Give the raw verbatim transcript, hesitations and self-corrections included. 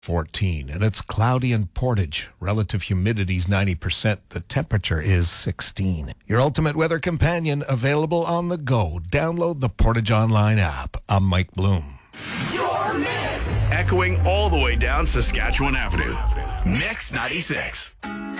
fourteen. And it's cloudy in Portage. Relative humidity is ninety percent. The temperature is sixteen. Your ultimate weather companion, available on the go. Download the Portage Online app. I'm Mike Bloom. Your Mix. Echoing all the way down Saskatchewan Avenue. Mix ninety-six.